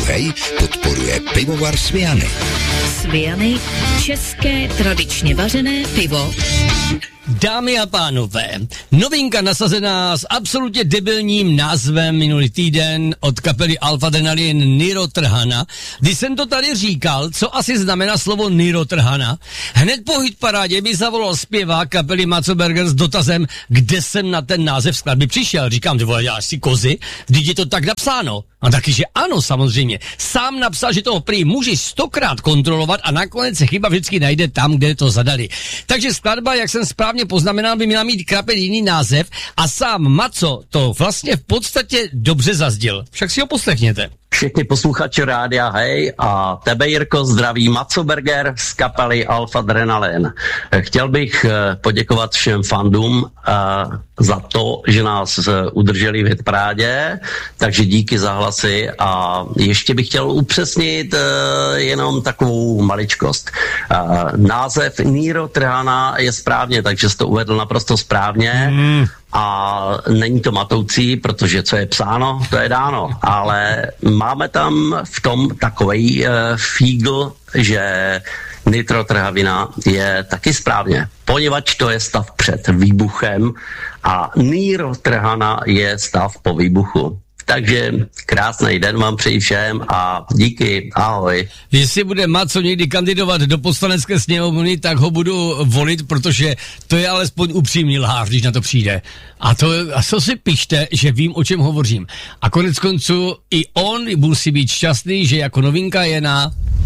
druhej podporuje pivovar Sviany. Sviany, české tradičně vařené pivo. Dámy a pánové, novinka nasazená s absolutně debilním názvem minulý týden od kapely Alfa Adrenalin Niro Trhana. Když jsem to tady říkal, co asi znamená slovo Niro Trhana, hned po hitparádě mi zavolal zpěvák kapely Matzoberger s dotazem, kde jsem na ten název skladby přišel. Říkám, ty vole, děláš si kozy? Vždyť je to tak napsáno. A taky, že ano, samozřejmě. Sám napsal, že toho prý můžeš 100krát kontrolovat a nakonec se chyba vždycky najde tam, kde to zadali. Takže skladba, jak jsem správně poznamenal, by měla mít krapet jiný název a sám Maco to vlastně v podstatě dobře zazděl. Však si ho poslechněte. Všichni posluchači rádia, hej, a tebe, Jirko, zdraví Matzoberger z kapely Alfa Adrenalin. Chtěl bych poděkovat všem fandům za to, že nás udrželi v hitparádě, takže díky za hlasy a ještě bych chtěl upřesnit jenom takovou maličkost. Název Niro Trhana je správně, takže jsi to uvedl naprosto správně. A není to matoucí, protože co je psáno, to je dáno. Ale máme tam v tom takovej fígl, že nitrotrhavina je taky správně, poněvadž to je stav před výbuchem a nitrotrhana je stav po výbuchu. Takže krásný den vám přeji všem a díky, ahoj. Jestli bude Maco někdy kandidovat do poslanecké sněmovny, tak ho budu volit, protože to je alespoň upřímný lhář, když na to přijde. A co si pište, že vím, o čem hovořím. A konec konců i on musí být šťastný, že jako novinka je na